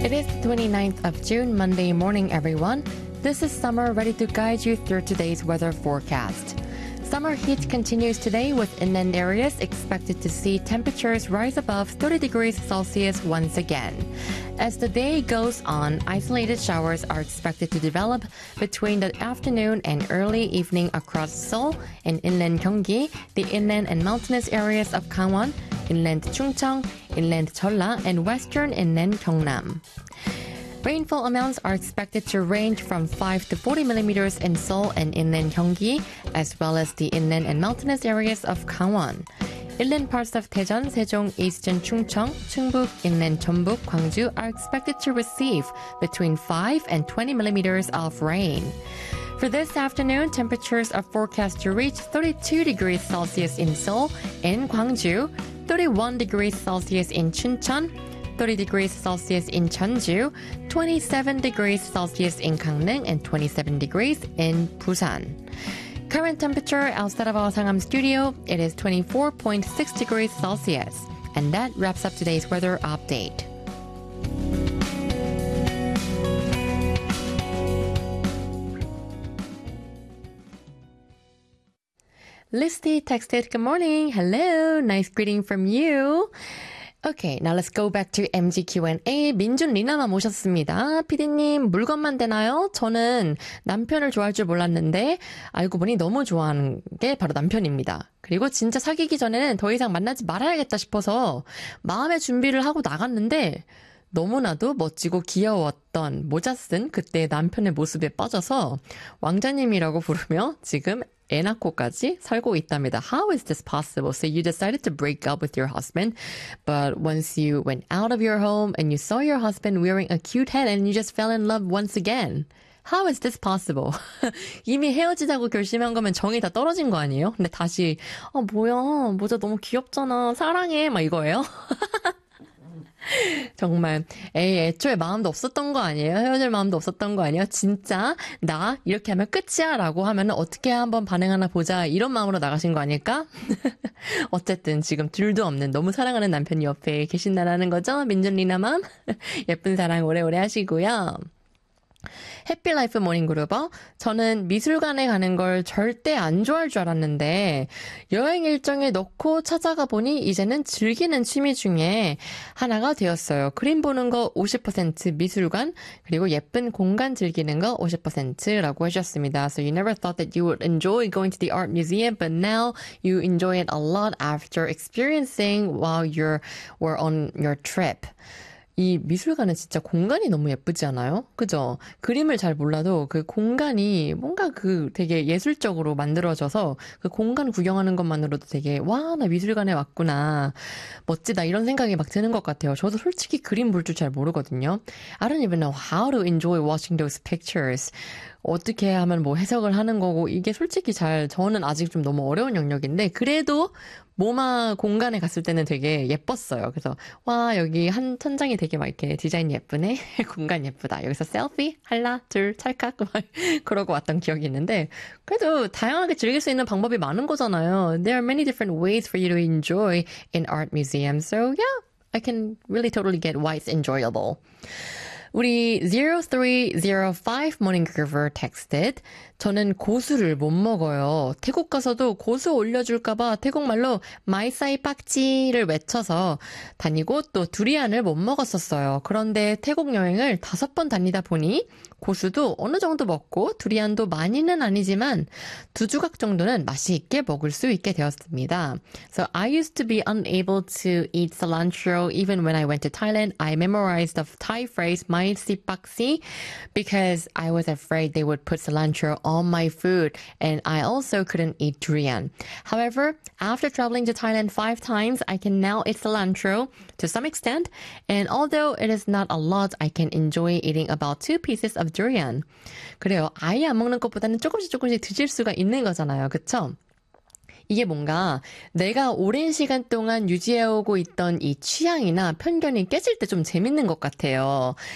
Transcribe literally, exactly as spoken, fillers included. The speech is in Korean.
It is the twenty-ninth of June, Monday morning, everyone. This is Summer, ready to guide you through today's weather forecast. Summer heat continues today with inland areas expected to see temperatures rise above thirty degrees Celsius once again. As the day goes on, isolated showers are expected to develop between the afternoon and early evening across Seoul and inland Gyeonggi, the inland and mountainous areas of Gangwon, inland Chungcheong, inland Jeolla, and western inland Gyeongnam. Rainfall amounts are expected to range from five to forty millimeters in Seoul and inland Gyeonggi, as well as the inland and mountainous areas of Gangwon. Inland parts of Daejeon, Sejong, eastern Chungcheong, Chungbuk, inland Jeonbuk, Gwangju are expected to receive between five and twenty millimeters of rain. For this afternoon, temperatures are forecast to reach thirty-two degrees Celsius in Seoul and Gwangju, thirty-one degrees Celsius in Chuncheon, thirty degrees Celsius in Jeonju, twenty-seven degrees Celsius in Gangneung, and twenty-seven degrees in Busan. Current temperature outside of our Sangam studio, it is twenty-four point six degrees Celsius. And that wraps up today's weather update. Listy texted, "Good morning. Hello. Nice greeting from you." Okay, now let's go back to 엠지 큐 앤 에이. 민준 리나만 모셨습니다. 피디님, 물건만 되나요? 저는 남편을 좋아할 줄 몰랐는데 알고 보니 너무 좋아하는 게 바로 남편입니다. 그리고 진짜 사귀기 전에는 더 이상 만나지 말아야겠다 싶어서 마음의 준비를 하고 나갔는데 너무나도 멋지고 귀여웠던 모자 쓴 그때 남편의 모습에 빠져서 왕자님이라고 부르며 지금 애 낳고까지 살고 있답니다. How is this possible? So you decided to break up with your husband, but once you went out of your home and you saw your husband wearing a cute hat and you just fell in love once again. How is this possible? 이미 헤어지자고 결심한 거면 정이 다 떨어진 거 아니에요? 근데 다시 아 뭐야 모자 너무 귀엽잖아 사랑해 막 이거예요? 정말 에이 애초에 마음도 없었던 거 아니에요? 헤어질 마음도 없었던 거 아니에요? 진짜 나 이렇게 하면 끝이야 라고 하면 어떻게 한번 반응하나 보자 이런 마음으로 나가신 거 아닐까? 어쨌든 지금 둘도 없는 너무 사랑하는 남편이 옆에 계신다라는 거죠? 민준 리나맘 예쁜 사랑 오래오래 하시고요. 해피라이프 모닝그루버, 저는 미술관에 가는 걸 절대 안 좋아할 줄 알았는데 여행 일정에 넣고 찾아가 보니 이제는 즐기는 취미 중에 하나가 되었어요. 그림 보는 거 오십 퍼센트 미술관, 그리고 예쁜 공간 즐기는 거 오십 퍼센트라고 해주셨습니다. So you never thought that you would enjoy going to the art museum, but now you enjoy it a lot after experiencing while you're were on your trip. 이 미술관은 진짜 공간이 너무 예쁘지 않아요? 그죠? 그림을 잘 몰라도 그 공간이 뭔가 그 되게 예술적으로 만들어져서 그 공간 구경하는 것만으로도 되게 와, 나 미술관에 왔구나. 멋지다. 이런 생각이 막 드는 것 같아요. 저도 솔직히 그림 볼 줄 잘 모르거든요. I don't even know how to enjoy watching those pictures. 어떻게 하면 뭐 해석을 하는 거고 이게 솔직히 잘 저는 아직 좀 너무 어려운 영역인데 그래도 모마 공간에 갔을 때는 되게 예뻤어요. 그래서 와 여기 한 천장이 되게 막 이렇게 디자인이 예쁘네. 공간 예쁘다. 여기서 셀피 하나 둘 찰칵 막 그러고 왔던 기억이 있는데 그래도 다양하게 즐길 수 있는 방법이 많은 거잖아요. There are many different ways for you to enjoy in art museums. So yeah, I can really totally get why it's enjoyable. 우리 zero three zero five Morning Groover texted, 저는 고수를 못 먹어요. 태국 가서도 고수 올려줄까봐 태국말로 마이사이 빡지를 외쳐서 다니고 또 두리안을 못 먹었었어요. 그런데 태국 여행을 다섯 번 다니다 보니 고수도 어느 정도 먹고 두리안도 많이는 아니지만 두 조각 정도는 맛이 있게 먹을 수 있게 되었습니다. So I used to be unable to eat cilantro even when I went to Thailand. I memorized the Thai phrase "mai sipaksi" because I was afraid they would put cilantro on my food, and I also couldn't eat durian. However, after traveling to Thailand five times, I can now eat cilantro to some extent, and although it is not a lot, I can enjoy eating about two pieces of durian. 그래요. 아예 안 먹는 것보다는 조금씩 조금씩 드실 수가 있는 거잖아요. 그쵸? 이게 뭔가 내가 오랜 시간 동안 유지해오고 있던 이 취향이나 편견이 깨질 때 좀 재밌는 것 같아요.